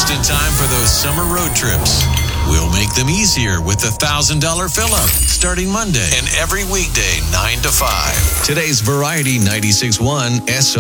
Just in time for those summer road trips. We'll make them easier with the $1,000 fill-up starting Monday and every weekday 9 to 5. Today's Variety 96.1 SO.